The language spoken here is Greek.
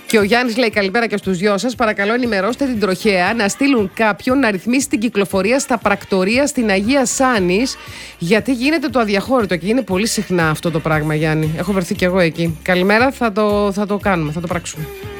Και ο Γιάννης λέει καλημέρα και στους δυο σας. Παρακαλώ ενημερώστε την τροχέα να στείλουν κάποιον να ρυθμίσει την κυκλοφορία στα πρακτορία στην Αγία Σάνης, γιατί γίνεται το αδιαχώρητο και είναι πολύ συχνά αυτό το πράγμα, Γιάννη. Έχω βρεθεί κι εγώ εκεί. Καλημέρα, θα το κάνουμε, θα το πράξουμε.